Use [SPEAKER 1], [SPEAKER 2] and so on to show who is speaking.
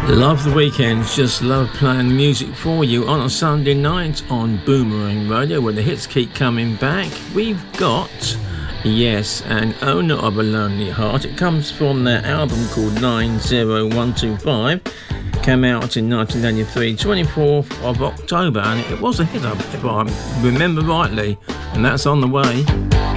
[SPEAKER 1] Love the weekends, just love playing music for you on a Sunday night on Boomerang Radio, where the hits keep coming back. We've got Yes, An Owner of a Lonely Heart. It comes from their album called 90125. Came out in 1983, 24th of October, and it was a hit, if I remember rightly, and that's on the way.